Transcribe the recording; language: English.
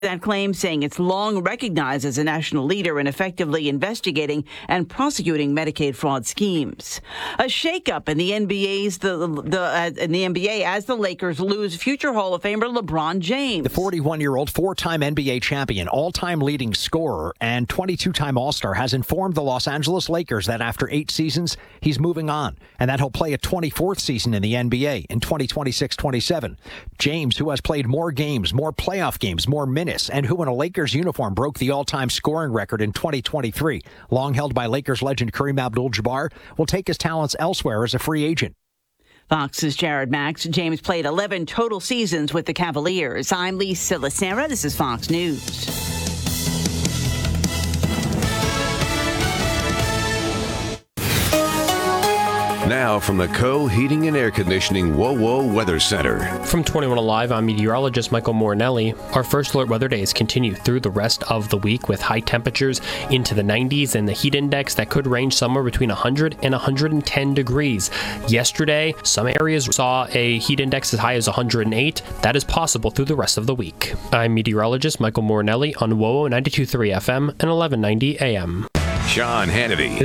that claim, saying it's long recognized as a national leader in effectively investigating and prosecuting Medicaid fraud schemes. A shakeup in the NBA as the Lakers lose future Hall of Famer LeBron James. The 41-year-old four-time NBA champion, all-time leading scorer, and 22-time All-Star has informed the Los Angeles Lakers that after 8 seasons, he's moving on, and that he'll play a 24th season in the NBA in 2026-27. James, who has played more games, more playoff games, more minutes, and who in a Lakers uniform broke the all-time scoring record in 2023, long held by Lakers legend Kareem Abdul-Jabbar, will take his talents elsewhere as a free agent. Fox's Jared Max. James played 11 total seasons with the Cavaliers. I'm Lisa Lacera. This is Fox News. Now from the Co Heating and Air Conditioning WOWO Weather Center. From 21 Alive, I'm meteorologist Michael Morinelli. Our first alert weather days continue through the rest of the week with high temperatures into the 90s and the heat index that could range somewhere between 100 and 110 degrees. Yesterday, some areas saw a heat index as high as 108. That is possible through the rest of the week. I'm meteorologist Michael Morinelli on WOWO 92.3 FM and 1190 AM. Sean Hannity.